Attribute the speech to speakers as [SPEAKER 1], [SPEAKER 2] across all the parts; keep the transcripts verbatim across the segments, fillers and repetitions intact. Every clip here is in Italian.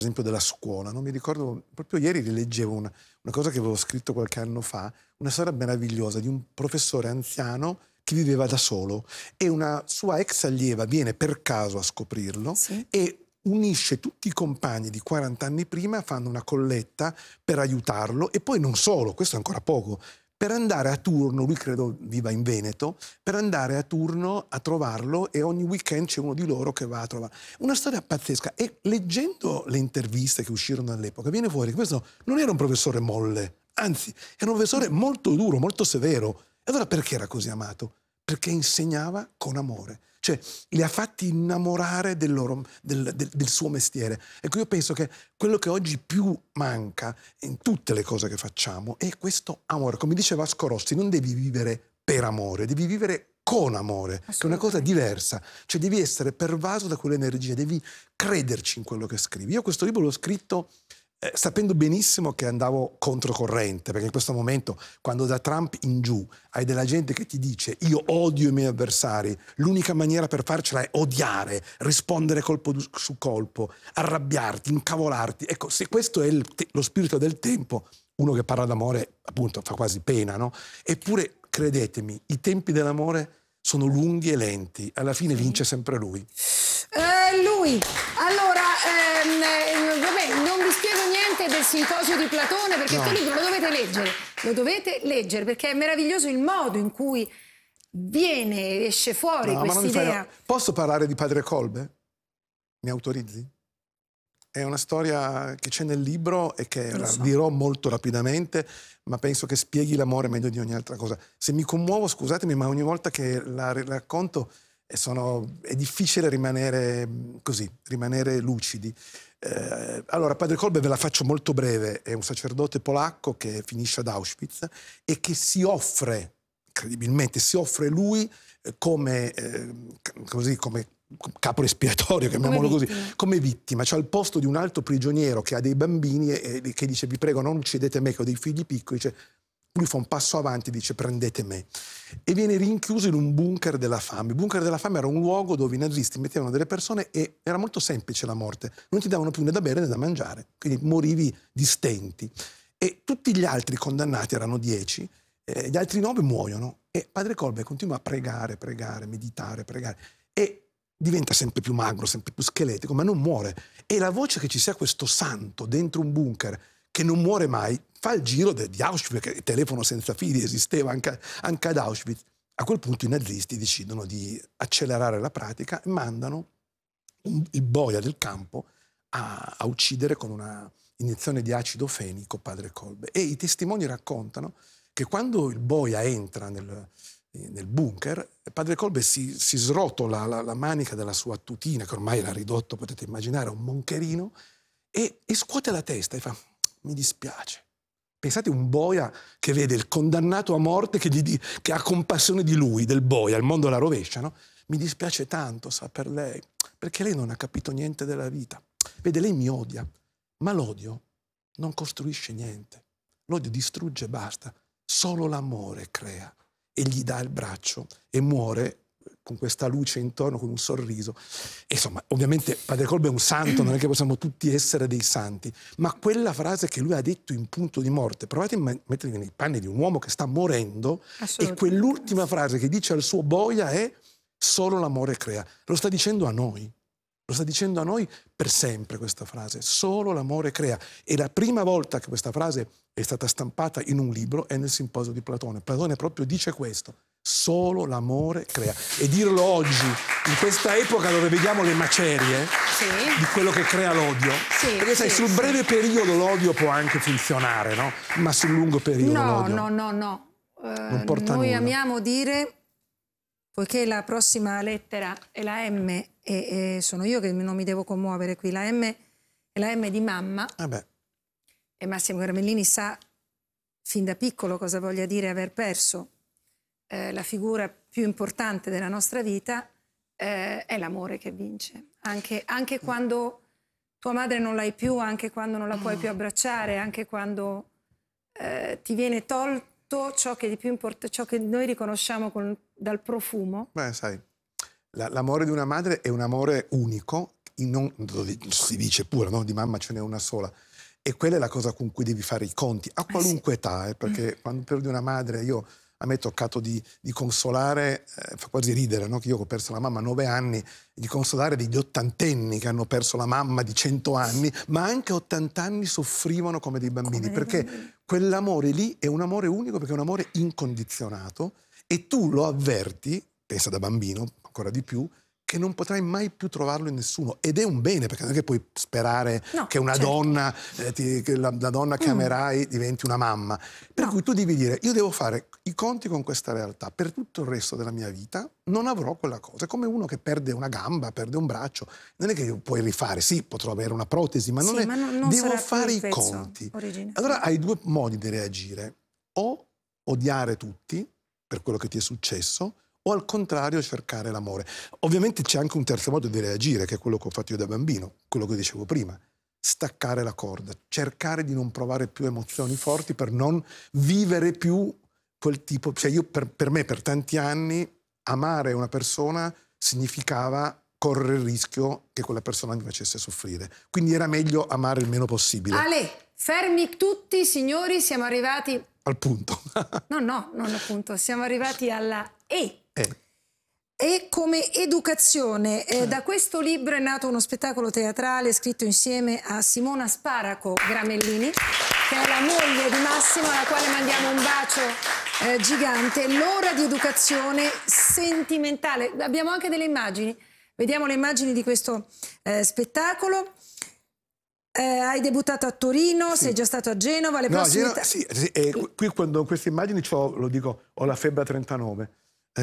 [SPEAKER 1] esempio della scuola, no? Mi ricordo, proprio ieri rileggevo una, una cosa che avevo scritto qualche anno fa, una storia meravigliosa di un professore anziano che viveva da solo e una sua ex allieva viene per caso a scoprirlo
[SPEAKER 2] Sì.
[SPEAKER 1] e unisce tutti i compagni di quaranta anni prima, fanno una colletta per aiutarlo e poi non solo, questo è ancora poco, per andare a turno, lui credo viva in Veneto, per andare a turno a trovarlo e ogni weekend c'è uno di loro che va a trovare. Una storia pazzesca e leggendo le interviste che uscirono all'epoca viene fuori che questo non era un professore molle, anzi era un professore molto duro, molto severo. E allora perché era così amato? Perché insegnava con amore. Cioè, li ha fatti innamorare del, loro, del, del, del suo mestiere. Ecco, io penso che quello che oggi più manca in tutte le cose che facciamo è questo amore. Come dice Vasco Rossi, non devi vivere per amore, devi vivere con amore, che è una cosa diversa. Cioè, devi essere pervaso da quell'energia, devi crederci in quello che scrivi. Io questo libro l'ho scritto Eh, sapendo benissimo che andavo controcorrente, perché in questo momento, quando da Trump in giù hai della gente che ti dice io odio i miei avversari, l'unica maniera per farcela è odiare, rispondere colpo su colpo, arrabbiarti, incavolarti. Ecco, se questo è il te- lo spirito del tempo, uno che parla d'amore, appunto, fa quasi pena, no? Eppure, credetemi, i tempi dell'amore sono lunghi e lenti, alla fine
[SPEAKER 2] Sì.
[SPEAKER 1] vince sempre lui.
[SPEAKER 2] Eh, lui, allora, ehm, eh, vabbè, non vi spiego niente del simposio di Platone perché
[SPEAKER 1] No.
[SPEAKER 2] questo libro lo dovete leggere, lo dovete leggere perché è meraviglioso il modo in cui viene, esce fuori
[SPEAKER 1] No, ma non mi fai...
[SPEAKER 2] quest'idea.
[SPEAKER 1] Posso parlare di Padre Kolbe? Mi autorizzi? È una storia che c'è nel libro e che
[SPEAKER 2] Lo so.
[SPEAKER 1] dirò molto rapidamente, ma penso che spieghi l'amore meglio di ogni altra cosa. Se mi commuovo, scusatemi, ma ogni volta che la racconto sono, è difficile rimanere così, rimanere lucidi. Eh, allora, Padre Kolbe ve la faccio molto breve, è un sacerdote polacco che finisce ad Auschwitz e che si offre, incredibilmente, si offre lui eh, come, eh, così, come capo espiatorio, chiamiamolo
[SPEAKER 2] Come
[SPEAKER 1] così,
[SPEAKER 2] vittima.
[SPEAKER 1] come vittima, cioè al posto di un altro prigioniero che ha dei bambini e, e che dice vi prego non uccidete me che ho dei figli piccoli, dice, lui fa un passo avanti e dice prendete me e viene rinchiuso in un bunker della fame. Il bunker della fame era un luogo dove i nazisti mettevano delle persone e era molto semplice la morte, non ti davano più né da bere né da mangiare, quindi morivi di stenti e tutti gli altri condannati erano dieci, eh, gli altri nove muoiono e Padre Kolbe continua a pregare, pregare, meditare, pregare e diventa sempre più magro, sempre più scheletrico, ma non muore. E la voce che ci sia questo santo dentro un bunker che non muore mai fa il giro de, di Auschwitz, perché il telefono senza fili esisteva anche, anche ad Auschwitz. A quel punto i nazisti decidono di accelerare la pratica e mandano un, il boia del campo a, a uccidere con una iniezione di acido fenico Padre Kolbe. E i testimoni raccontano che quando il boia entra nel, nel bunker, Padre Kolbe si, si srotola la, la manica della sua tutina, che ormai era ridotto, potete immaginare, a un moncherino, e, e scuote la testa e fa, mi dispiace. Pensate un boia che vede il condannato a morte che, gli, che ha compassione di lui, del boia, il mondo la rovescia, no? Mi dispiace tanto, sa, per lei, perché lei non ha capito niente della vita. Vede, lei mi odia, ma l'odio non costruisce niente. L'odio distrugge e basta. Solo l'amore crea e gli dà il braccio e muore con questa luce intorno, con un sorriso. E insomma, ovviamente Padre Kolbe è un santo, non è che possiamo tutti essere dei santi, ma quella frase che lui ha detto in punto di morte, provate a mettervi nei panni di un uomo che sta morendo e quell'ultima frase che dice al suo boia è solo l'amore crea. Lo sta dicendo a noi. Lo sta dicendo a noi per sempre questa frase, solo l'amore crea. E la prima volta che questa frase è stata stampata in un libro è nel Simposio di Platone. Platone proprio dice questo, solo l'amore crea. E dirlo oggi, in questa epoca dove vediamo le macerie
[SPEAKER 2] Sì.
[SPEAKER 1] di quello che crea l'odio,
[SPEAKER 2] Sì,
[SPEAKER 1] perché sai,
[SPEAKER 2] sì,
[SPEAKER 1] sul
[SPEAKER 2] sì.
[SPEAKER 1] breve periodo l'odio può anche funzionare, no? Ma sul lungo periodo
[SPEAKER 2] No,
[SPEAKER 1] l'odio
[SPEAKER 2] no, no, no. Eh,
[SPEAKER 1] non porta
[SPEAKER 2] noi
[SPEAKER 1] nulla.
[SPEAKER 2] amiamo dire, poiché la prossima lettera è la M, e, e sono io che non mi devo commuovere qui, la M è la M di mamma,
[SPEAKER 1] Eh beh.
[SPEAKER 2] e Massimo Carmellini sa fin da piccolo cosa voglia dire aver perso eh, la figura più importante della nostra vita, eh, è l'amore che vince. Anche, anche quando tua madre non l'hai più, anche quando non la puoi più abbracciare, anche quando eh, ti viene tolto ciò che di più importa, ciò che noi riconosciamo con, dal profumo.
[SPEAKER 1] Beh, sai, la- l'amore di una madre è un amore unico, non, si dice pure, no? Di mamma ce n'è una sola. E quella è la cosa con cui devi fare i conti, a qualunque eh sì. età, eh, perché mm. quando perdi una madre, io, a me è toccato di, di consolare, eh, fa quasi ridere, no? Che io ho perso la mamma a nove anni, di consolare degli ottantenni che hanno perso la mamma di cento anni, ma anche a ottanta anni soffrivano come dei bambini, come perché bambini. Quell'amore lì è un amore unico, perché è un amore incondizionato, e tu lo avverti, pensa da bambino, ancora di più, che non potrai mai più trovarlo in nessuno, ed è un bene, perché non è che puoi sperare no, che una certo. donna, eh, ti, che la, la donna che mm. amerai diventi una mamma, per no. cui tu devi dire: io devo fare i conti con questa realtà, per tutto il resto della mia vita non avrò quella cosa. È come uno che perde una gamba, perde un braccio, non è che puoi rifare, sì, potrò avere una protesi, ma non
[SPEAKER 2] sì,
[SPEAKER 1] è,
[SPEAKER 2] ma non, non
[SPEAKER 1] devo fare i conti.
[SPEAKER 2] Originale.
[SPEAKER 1] Allora hai due modi di reagire: o odiare tutti per quello che ti è successo, o al contrario cercare l'amore. Ovviamente c'è anche un terzo modo di reagire, che è quello che ho fatto io da bambino, quello che dicevo prima: staccare la corda, cercare di non provare più emozioni forti per non vivere più quel tipo. Cioè io per, per me per tanti anni amare una persona significava correre il rischio che quella persona mi facesse soffrire, quindi era meglio amare il meno possibile.
[SPEAKER 2] Ale, fermi tutti signori, siamo arrivati
[SPEAKER 1] al punto.
[SPEAKER 2] no no, non al punto, siamo arrivati alla E.
[SPEAKER 1] Eh.
[SPEAKER 2] E come educazione, eh, da questo libro è nato uno spettacolo teatrale scritto insieme a Simona Sparaco Gramellini, che è la moglie di Massimo, alla quale mandiamo un bacio eh, gigante. L'ora di educazione sentimentale. Abbiamo anche delle immagini, vediamo le immagini di questo eh, spettacolo. Eh, hai debuttato a Torino, sì. sei già stato a Genova, le
[SPEAKER 1] no,
[SPEAKER 2] prossime...
[SPEAKER 1] Genova, sì, sì, e qui quando queste immagini lo dico, ho la febbre a trentanove.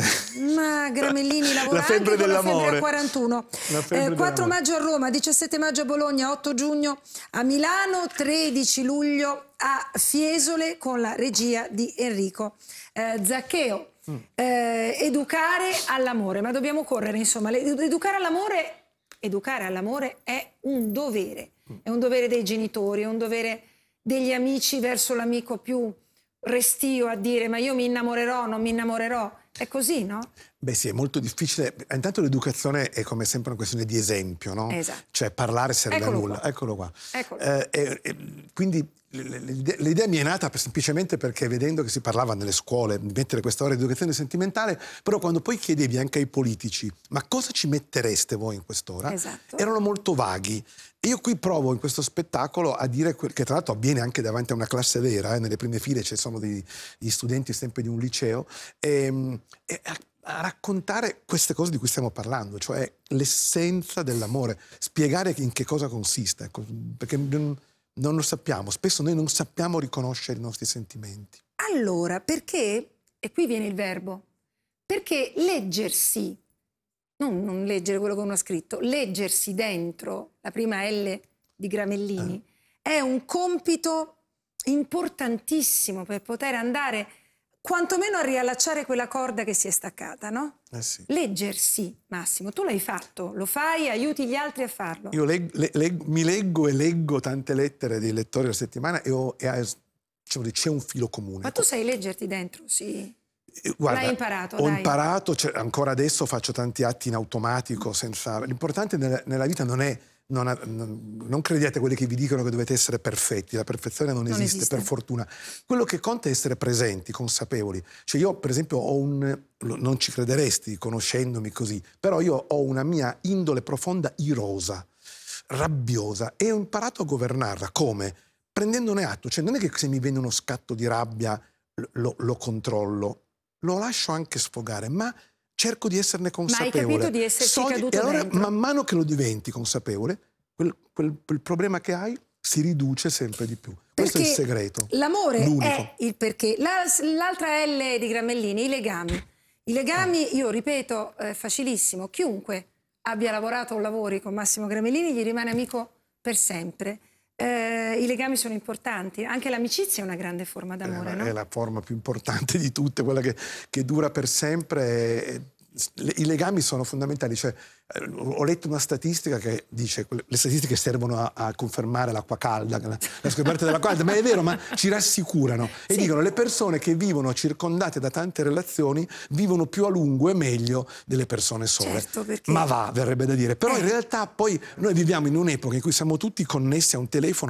[SPEAKER 2] Ma Gramellini lavora anche con la febbre a quarantuno. Eh, quattro maggio a Roma, diciassette maggio a Bologna, otto giugno a Milano, tredici luglio a Fiesole con la regia di Enrico eh, Zaccheo. Mm. Eh, educare all'amore, ma dobbiamo correre, insomma. Educare all'amore, educare all'amore è un dovere, è un dovere dei genitori, è un dovere degli amici verso l'amico più restio a dire: ma io mi innamorerò, non mi innamorerò. È così, no?
[SPEAKER 1] Beh sì, è molto difficile. Intanto l'educazione è come sempre una questione di esempio, no?
[SPEAKER 2] Esatto.
[SPEAKER 1] Cioè parlare serve
[SPEAKER 2] Eccolo
[SPEAKER 1] a nulla.
[SPEAKER 2] qua.
[SPEAKER 1] Eccolo qua.
[SPEAKER 2] Eccolo.
[SPEAKER 1] Eh, eh, eh, quindi l'idea mi è nata semplicemente perché, vedendo che si parlava nelle scuole di mettere questa ora di educazione sentimentale, però quando poi chiedevi anche ai politici: ma cosa ci mettereste voi in quest'ora?
[SPEAKER 2] Esatto. Erano
[SPEAKER 1] molto vaghi. E io qui provo in questo spettacolo a dire, che tra l'altro avviene anche davanti a una classe vera, eh, nelle prime file ci sono degli studenti sempre di un liceo, e, e a, a raccontare queste cose di cui stiamo parlando, cioè l'essenza dell'amore, spiegare in che cosa consiste, ecco, perché non, non lo sappiamo, spesso noi non sappiamo riconoscere i nostri sentimenti.
[SPEAKER 2] Allora, perché, e qui viene il verbo, perché leggersi, non, non leggere quello che uno ha scritto, leggersi dentro la prima L di Gramellini eh. è un compito importantissimo per poter andare quantomeno a riallacciare quella corda che si è staccata, no?
[SPEAKER 1] Eh sì.
[SPEAKER 2] Leggersi, Massimo, tu l'hai fatto, lo fai, aiuti gli altri a farlo.
[SPEAKER 1] Io leg, leg, leg, mi leggo e leggo tante lettere dei lettori alla settimana e, ho, e c'è un filo comune.
[SPEAKER 2] Ma tu sai leggerti dentro, sì?
[SPEAKER 1] Guarda,
[SPEAKER 2] l'hai imparato,
[SPEAKER 1] ho
[SPEAKER 2] dai.
[SPEAKER 1] imparato, cioè, ancora adesso faccio tanti atti in automatico senza... L'importante nella, nella vita non è non, non, non crediate a quelli che vi dicono che dovete essere perfetti, la perfezione non, non esiste, esiste per fortuna. Quello che conta è essere presenti, consapevoli. Cioè io per esempio ho un, non ci crederesti conoscendomi così, però io ho una mia indole profonda irosa, rabbiosa, e ho imparato a governarla. Come? Prendendone atto. Cioè non è che se mi viene uno scatto di rabbia lo, lo controllo, lo lascio anche sfogare, ma cerco di esserne consapevole.
[SPEAKER 2] Ma hai capito di esserci so caduto
[SPEAKER 1] di... E allora,
[SPEAKER 2] dentro.
[SPEAKER 1] man mano che lo diventi consapevole, quel, quel, quel problema che hai si riduce sempre di più.
[SPEAKER 2] Perché
[SPEAKER 1] questo è il segreto.
[SPEAKER 2] L'amore è il perché. L'altra L di Gramellini, i legami. I legami, io ripeto, è facilissimo. Chiunque abbia lavorato o lavori con Massimo Gramellini gli rimane amico per sempre. Eh, I legami sono importanti, anche l'amicizia è una grande forma d'amore,
[SPEAKER 1] è,
[SPEAKER 2] no?
[SPEAKER 1] È la forma più importante di tutte, quella che, che dura per sempre. E, le, i legami sono fondamentali. Cioè, eh, ho letto una statistica che dice, le statistiche servono a, a confermare l'acqua calda, la, la scoperta dell'acqua calda, ma è vero, ma ci rassicurano e
[SPEAKER 2] Sì.
[SPEAKER 1] dicono le persone che vivono circondate da tante relazioni vivono più a lungo e meglio delle persone sole.
[SPEAKER 2] Certo, perché...
[SPEAKER 1] Ma va, verrebbe da dire. Però
[SPEAKER 2] Eh.
[SPEAKER 1] in realtà poi noi viviamo in un'epoca in cui siamo tutti connessi a un telefono